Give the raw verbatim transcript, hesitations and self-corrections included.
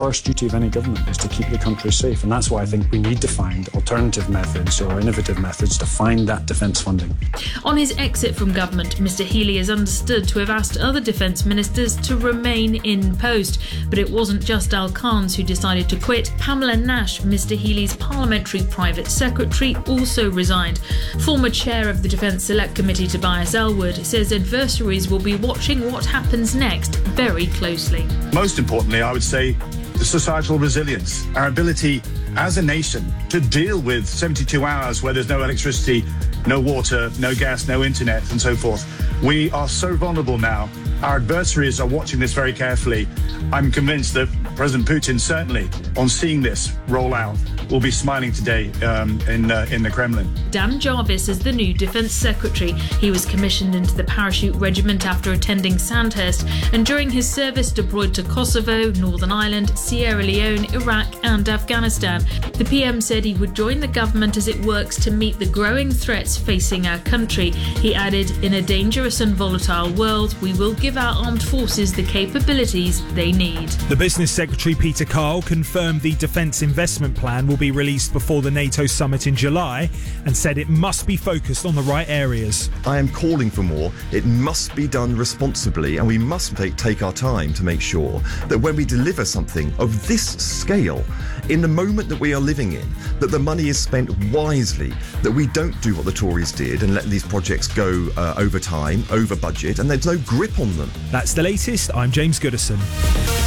first duty of any government is to keep the country safe, and that's why I think we need to find alternative methods or innovative methods to find that defence funding. On his exit from government, Mr Healey is understood to have asked other defence ministers to remain in post. But it wasn't just Al Khans who decided to quit. Pamela Nash, Mr Healey's parliamentary private secretary, also resigned. Former chair of the Defence Select Committee, Tobias Elwood, says adversaries will be watching what happens next very closely. Most importantly, I would say the societal resilience, our ability as a nation to deal with seventy-two hours where there's no electricity, no water, no gas, no internet and so forth. We are so vulnerable now. Our adversaries are watching this very carefully. I'm convinced that President Putin, certainly, on seeing this roll out, will be smiling today um, in, uh, in the Kremlin. Dan Jarvis is the new Defence Secretary. He was commissioned into the Parachute Regiment after attending Sandhurst, and during his service deployed to Kosovo, Northern Ireland, Sierra Leone, Iraq and Afghanistan. The P M said he would join the government as it works to meet the growing threats facing our country. He added, "In a dangerous and volatile world, we will give our armed forces the capabilities they need." The Business Secretary Peter Carl confirmed the Defence Investment Plan will be released before the NATO summit in July and said it must be focused on the right areas. I am calling for more. It must be done responsibly, and we must take, take our time to make sure that when we deliver something of this scale, in the moment that we are living in, that the money is spent wisely, that we don't do what the Tories did and let these projects go uh, over time, over budget, and there's no grip on them. That's the latest. I'm James Goodison.